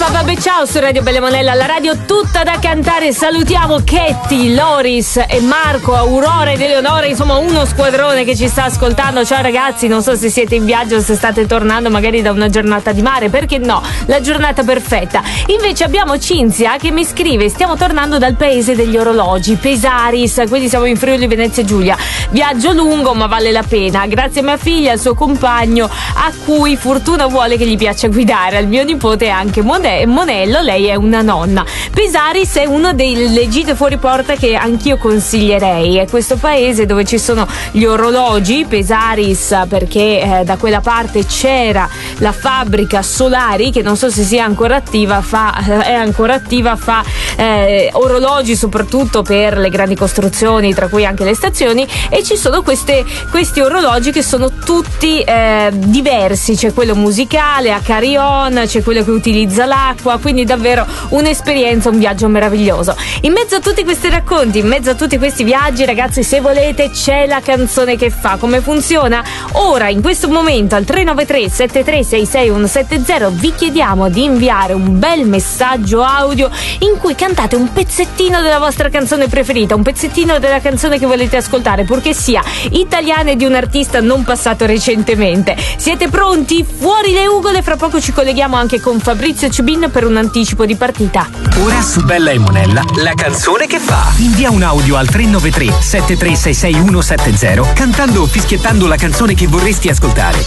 Vabbè, ciao su Radio Belle Monella, la radio tutta da cantare. Salutiamo Ketty, Loris e Marco, Aurora ed Eleonora, insomma uno squadrone che ci sta ascoltando. Ciao ragazzi, non so se siete in viaggio, se state tornando magari da una giornata di mare, perché no, la giornata perfetta. Invece abbiamo Cinzia che mi scrive: stiamo tornando dal paese degli orologi, Pesaris, quindi siamo in Friuli Venezia Giulia. Viaggio lungo ma vale la pena, grazie a mia figlia e al suo compagno, a cui fortuna vuole che gli piaccia guidare, al mio nipote anche Monello, lei è una nonna. Pesaris è uno delle gite fuori porta che anch'io consiglierei. È questo paese dove ci sono gli orologi, Pesaris, perché da quella parte c'era la fabbrica Solari, che non so se sia ancora attiva, fa orologi soprattutto per le grandi costruzioni, tra cui anche le stazioni, e ci sono questi orologi che sono tutti diversi. C'è quello musicale a carillon, c'è quello che utilizza l'acqua, quindi davvero un'esperienza, un viaggio meraviglioso. In mezzo a tutti questi racconti, in mezzo a tutti questi viaggi, ragazzi, se volete c'è la canzone che fa. Come funziona? Ora, in questo momento, al 393 7366170 vi chiediamo di inviare un bel messaggio audio in cui cantate un pezzettino della vostra canzone preferita, un pezzettino della canzone che volete ascoltare, purché sia italiana e di un artista non passato recentemente. Siete pronti? Fuori le ugole, fra poco ci colleghiamo anche con Fabrizio Cubin per un anticipo di partita. Ora su Bella e Monella, la canzone che fa. Invia un audio al 393 7366170 cantando o fischiettando la canzone che vorresti ascoltare.